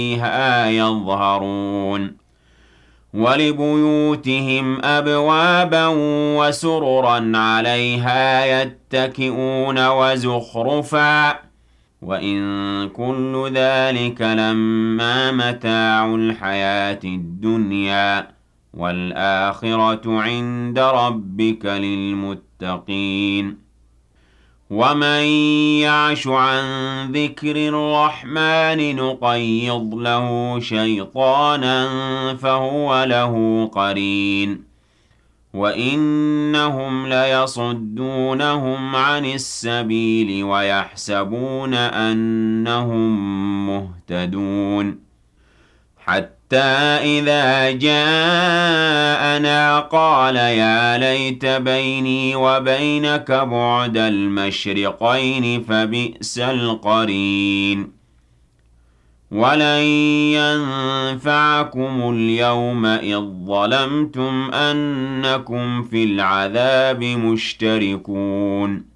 فيها يظهرون ولبيوتهم أبوابا وسررا عليها يتكئون وزخرفا وإن كل ذلك لما متاع الحياة الدنيا والآخرة عند ربك للمتقين ومن يعش عن ذكر الرحمن نقيض له شيطانا فهو له قرين وإنهم ليصدونهم عن السبيل ويحسبون أنهم مهتدون حتى إذا جاءنا قال يا ليت بيني وبينك بعد المشرقين فبئس القرين ولن ينفعكم اليوم إذ ظلمتم أنكم في العذاب مشتركون